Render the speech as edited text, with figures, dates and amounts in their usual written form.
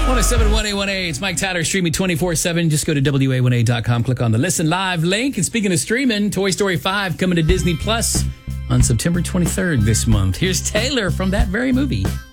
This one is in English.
107-1A1A. It's Mike Tyler streaming 24/7. Just go to WA1A.com, click on the Listen Live link. And speaking of streaming, Toy Story 5 coming to Disney Plus on September 23rd this month. Here's Taylor from that very movie.